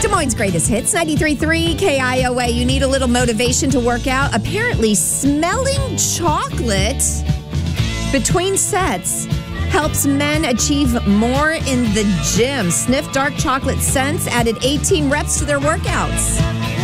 Des Moines' greatest hits, 93.3 KIOA. You need a little motivation to work out. Apparently, smelling chocolate between sets helps men achieve more in the gym. Sniff dark chocolate scents, added 18 reps to their workouts.